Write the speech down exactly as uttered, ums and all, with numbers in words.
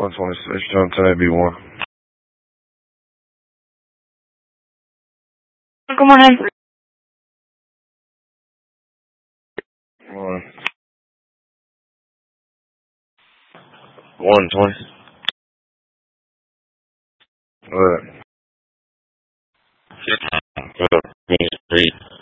one twenty-six, John ten A B one. Good morning. One. One twenty. What? Main Street.